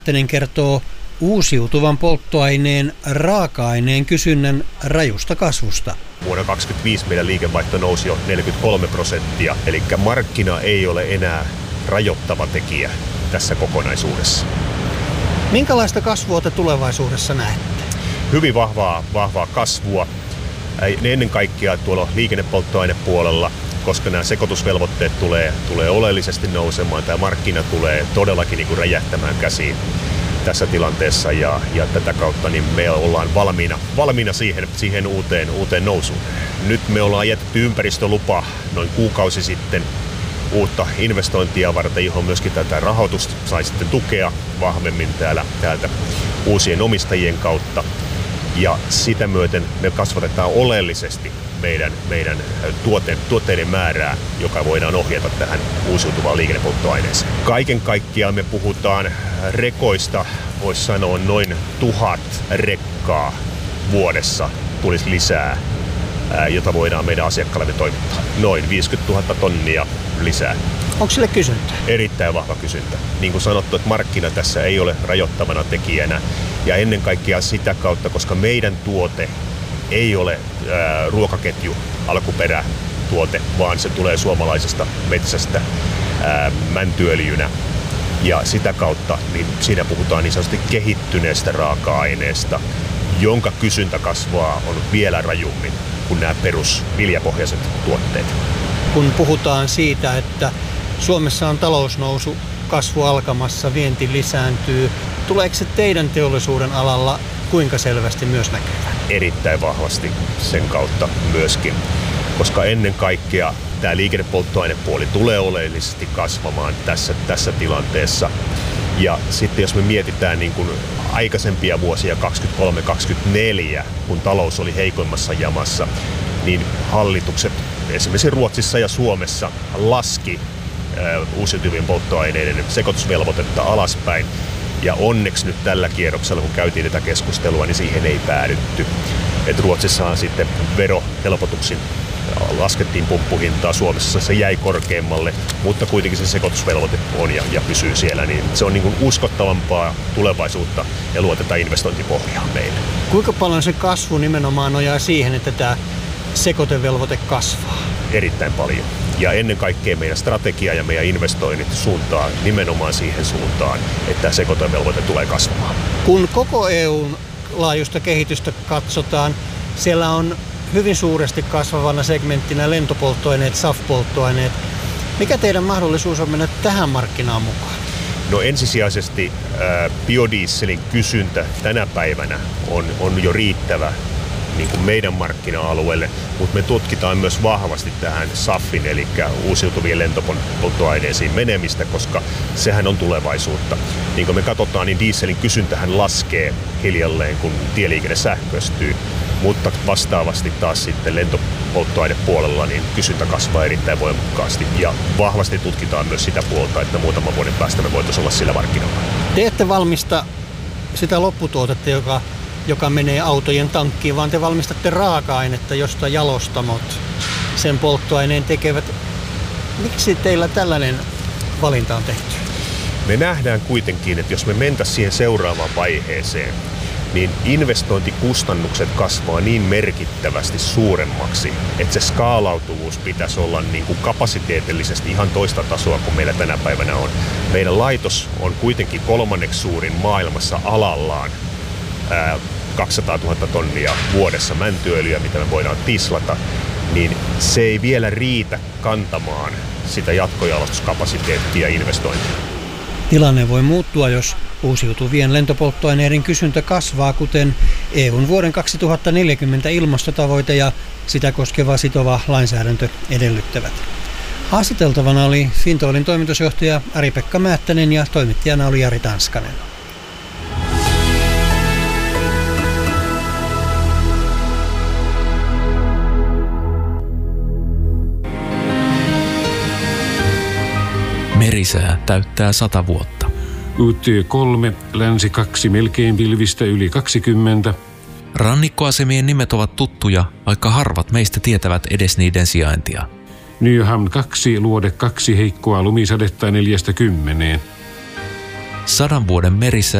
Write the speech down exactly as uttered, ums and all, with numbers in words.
Määttänen kertoo uusiutuvan polttoaineen raaka-aineen kysynnän rajusta kasvusta. Vuonna kaksikymmentäviisi meidän liikevaihto nousi jo neljäkymmentäkolme prosenttia, eli markkina ei ole enää rajoittava tekijä tässä kokonaisuudessa. Minkälaista kasvua te tulevaisuudessa näette? Hyvin vahvaa, vahvaa kasvua, ennen kaikkea tuolla liikennepolttoainepuolella, koska nämä sekoitusvelvoitteet tulee, tulee oleellisesti nousemaan. Tämä markkina tulee todellakin niin kuin räjähtämään käsiin tässä tilanteessa ja, ja tätä kautta niin me ollaan valmiina, valmiina siihen, siihen uuteen, uuteen nousuun. Nyt me ollaan jätetty ympäristölupa noin kuukausi sitten uutta investointia varten, johon myöskin tätä rahoitusta sai sitten tukea vahvemmin täällä, täältä uusien omistajien kautta. Ja sitä myöten me kasvatetaan oleellisesti meidän, meidän tuote, tuotteiden määrää, joka voidaan ohjata tähän uusiutuvaan liikennepolttoaineeseen. Kaiken kaikkiaan me puhutaan rekoista, voisi sanoa noin tuhat rekkaa vuodessa tulisi lisää, jota voidaan meidän asiakkaille toimittaa. Noin viisikymmentätuhatta tonnia lisää. Onko sille kysyntää? Erittäin vahva kysyntä. Niin kuin sanottu, että markkina tässä ei ole rajoittavana tekijänä. Ja ennen kaikkea sitä kautta, koska meidän tuote ei ole ää, ruokaketju alkuperätuote, vaan se tulee suomalaisesta metsästä ää, mäntyöljynä. Ja sitä kautta niin siinä puhutaan niin sanotusti kehittyneestä raaka-aineesta, jonka kysyntä kasvaa on vielä rajummin kuin nämä perusviljapohjaiset tuotteet. Kun puhutaan siitä, että Suomessa on talousnousu, kasvu alkamassa, vienti lisääntyy, tuleeko se teidän teollisuuden alalla kuinka selvästi myös näkyvää? Erittäin vahvasti sen kautta myöskin, koska ennen kaikkea tämä liikennepolttoainepuoli tulee oleellisesti kasvamaan tässä, tässä tilanteessa. Ja sitten jos me mietitään niin kuin aikaisempia vuosia kaksikymmentäkolme kaksikymmentäneljä, kun talous oli heikoimmassa jamassa, niin hallitukset esimerkiksi Ruotsissa ja Suomessa laski uusiutuvien polttoaineiden sekoitusvelvoitetta alaspäin. Ja onneksi nyt tällä kierroksella, kun käytiin tätä keskustelua, niin siihen ei päädytty. Et Ruotsissahan sitten verohelpotuksin laskettiin pumppuhintaa, Suomessa se jäi korkeammalle, mutta kuitenkin se sekoitusvelvoite on ja, ja pysyy siellä. Niin se on niin kuin uskottavampaa tulevaisuutta ja luotetaan investointipohjaa meille. Kuinka paljon se kasvu nimenomaan nojaa siihen, että tämä sekoitevelvoite kasvaa? Erittäin paljon. Ja ennen kaikkea meidän strategia ja meidän investoinnit suuntaa nimenomaan siihen suuntaan, että sekoitevelvoite tulee kasvamaan. Kun koko E U:n laajuista kehitystä katsotaan, siellä on hyvin suuresti kasvavana segmenttinä lentopolttoaineet, S A F-polttoaineet. Mikä teidän mahdollisuus on mennä tähän markkinaan mukaan? No ensisijaisesti äh, biodieselin kysyntä tänä päivänä on, on jo riittävä niin kuin meidän markkina-alueelle, mutta me tutkitaan myös vahvasti tähän S A F:in, eli uusiutuvien lentopolttoaineisiin menemistä, koska sehän on tulevaisuutta. Niin kuin me katsotaan, niin dieselin kysyntähän laskee hiljalleen, kun tieliikenne sähköistyy, mutta vastaavasti taas sitten lentopolttoainepuolella niin kysyntä kasvaa erittäin voimakkaasti ja vahvasti tutkitaan myös sitä puolta, että muutaman vuoden päästä me voitaisiin olla sillä markkinoilla. Te ette valmista sitä lopputuotetta, joka joka menee autojen tankkiin, vaan te valmistatte raaka-ainetta, josta jalostamot sen polttoaineen tekevät. Miksi teillä tällainen valinta on tehty? Me nähdään kuitenkin, että jos me mentäisiin siihen seuraavaan vaiheeseen, niin investointikustannukset kasvaa niin merkittävästi suuremmaksi, että se skaalautuvuus pitäisi olla niin kuin kapasiteetillisesti ihan toista tasoa kuin meillä tänä päivänä on. Meidän laitos on kuitenkin kolmanneksi suurin maailmassa alallaan. kaksisataatuhatta tonnia vuodessa mäntyöljyä, mitä me voidaan tislata, niin se ei vielä riitä kantamaan sitä jatkojalostuskapasiteettia ja investointia. Tilanne voi muuttua, jos uusiutuvien lentopolttoaineiden kysyntä kasvaa, kuten E U:n vuoden kaksituhattaneljäkymmentä ilmastotavoite ja sitä koskeva sitova lainsäädäntö edellyttävät. Haastateltavana oli Fintoilin toimitusjohtaja Ari-Pekka Määttänen ja toimittajana oli Jari Tanskanen. Merisää täyttää sata vuotta. U T kolme, länsi kaksi, melkein pilvistä yli kaksikymmentä. Rannikkoasemien nimet ovat tuttuja, vaikka harvat meistä tietävät edes niiden sijaintia. Nyhamn kaksi, luode kaksi, heikkoa lumisadetta neljästä kymmeneen. Sadan vuoden merisää